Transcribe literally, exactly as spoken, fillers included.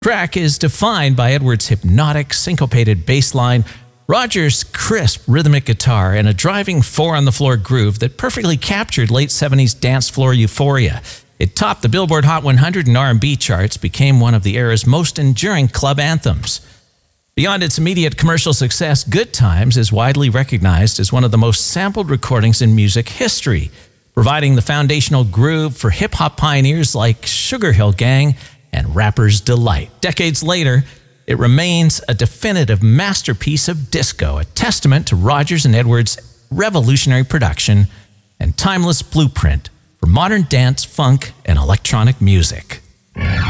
Track is defined by Edwards' hypnotic, syncopated bass line, Rogers' crisp rhythmic guitar, and a driving four-on-the-floor groove that perfectly captured late seventies dance floor euphoria. It topped the Billboard Hot one hundred and R and B charts, became one of the era's most enduring club anthems. Beyond its immediate commercial success, Good Times is widely recognized as one of the most sampled recordings in music history, providing the foundational groove for hip-hop pioneers like Sugar Hill Gang and Rapper's Delight. Decades later, it remains a definitive masterpiece of disco, a testament to Rogers and Edwards' revolutionary production and timeless blueprint for modern dance, funk, and electronic music.